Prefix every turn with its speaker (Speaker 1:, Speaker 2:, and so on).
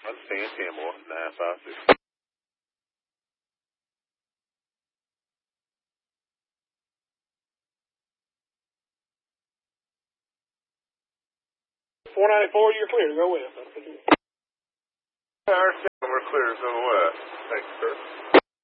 Speaker 1: Understand 10 more. 956.
Speaker 2: You're clear. Go with.
Speaker 1: We're clear to the west. Thanks, sir.